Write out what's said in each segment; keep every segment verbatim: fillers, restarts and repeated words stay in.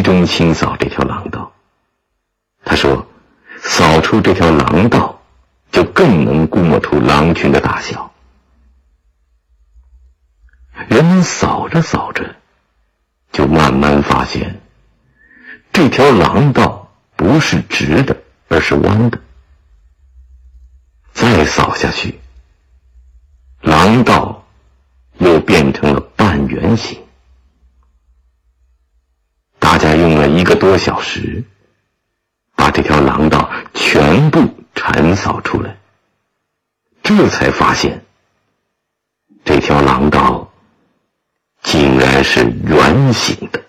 中清扫这条廊道。他说，扫出这条廊道，就更能估摸出狼群的大小。人们扫着扫着，就慢慢发现，这条廊道不是直的，而是弯的。再扫下去，廊道又变成了半圆形。大家用了一个多小时，把这条廊道全部铲扫出来，这才发现，这条廊道竟然是圆形的，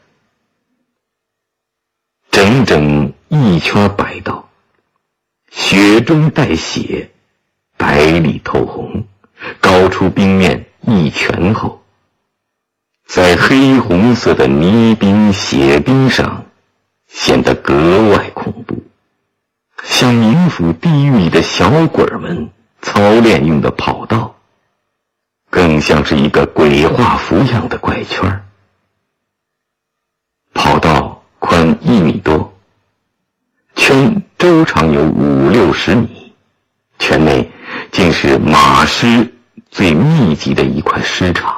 整整一圈白道，雪中带血，白里透红，高出冰面一拳厚，在黑红色的泥冰血冰上显得格外恐怖，像冥府地狱里的小鬼们操练用的跑道，更像是一个鬼画符样的怪圈。跑道宽一米多，圈周长有五六十米，圈内竟是马尸最密集的一块尸场。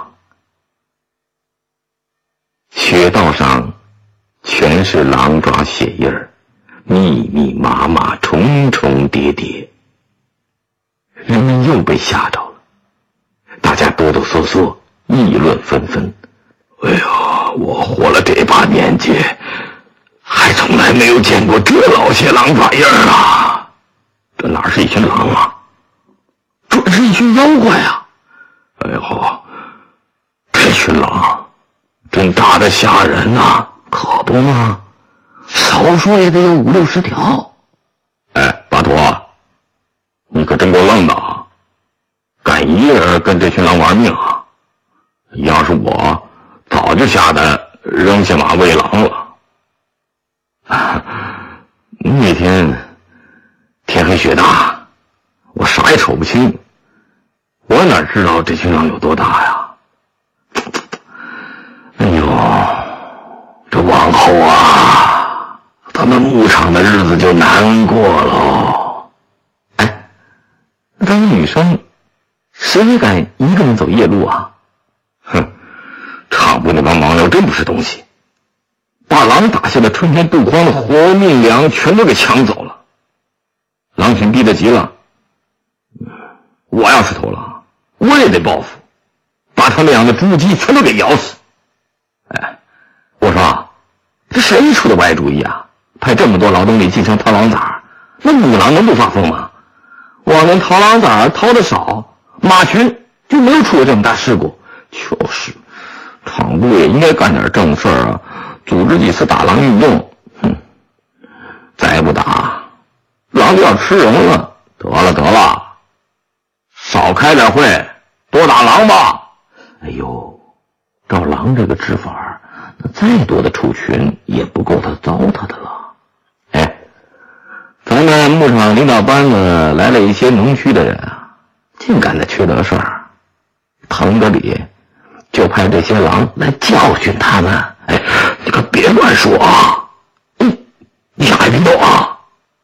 雪道上全是狼爪血印儿，密密麻麻，重重叠叠。人们又被吓着了，大家哆哆嗦嗦，议论纷纷。哎呀，我活了这把年纪，还从来没有见过这老些狼爪印儿啊！这哪是一群狼啊，这是一群妖怪啊！哎呦，这群狼真大的吓人呐、啊！可不嘛，少说也得有五六十条。哎，巴图，你可真够愣的啊！敢一人跟这群狼玩命啊！要是我，早就吓得扔下马喂狼了。那天天黑雪大，我啥也瞅不清，我哪知道这群狼有多大呀？哎呦，这往后啊，咱们牧场的日子就难过喽。哎，那咱们女生谁也敢一个人走夜路啊？哼，场部那帮盲流真不是东西，把狼打下的春天度荒的活命粮全都给抢走了。狼群逼得急了，我要是头狼，我也得报复，把他们养的猪鸡全都给咬死。哎，我说，这谁出的歪主意啊？派这么多劳动力进城掏狼崽，那母狼能不发疯吗？往年掏狼崽掏的少，马群就没有出过这么大事故。就是，场部也应该干点正事啊，组织几次打狼运动。哼，再不打，狼就要吃人了。得了得了，少开点会，多打狼吧。哎呦，照狼这个治法，那再多的畜群也不够他糟蹋的了。哎，咱们牧场领导班子来了一些农区的人啊，净干那缺德事儿，腾得里就派这些狼来教训他们。哎，你可别乱说啊！嗯，你想挨批斗啊？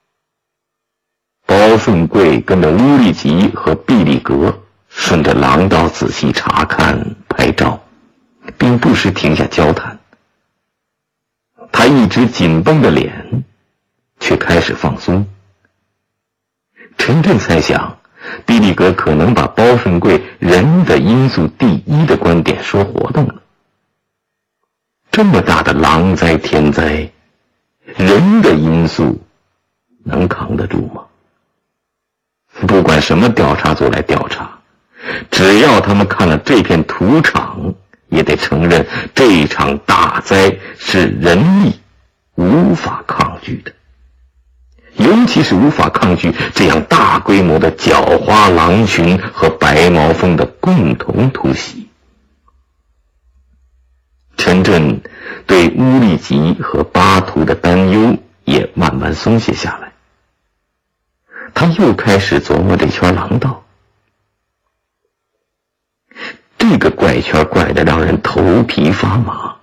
包顺贵跟着乌力吉和毕力格顺着廊道仔细查看拍照，并不时停下交谈。他一直紧绷着脸，却开始放松。陈震猜想，毕力格可能把包顺贵人的因素第一的观点说活动了。这么大的狼灾天灾，人的因素能扛得住吗？不管什么调查组来调查，只要他们看了这片土场，也得承认这场大灾是人力无法抗拒的，尤其是无法抗拒这样大规模的狡猾狼群和白毛蜂的共同突袭。陈震对乌力吉和巴图的担忧也慢慢松懈下来，他又开始琢磨这圈廊道。这个怪圈怪得让人头皮发麻，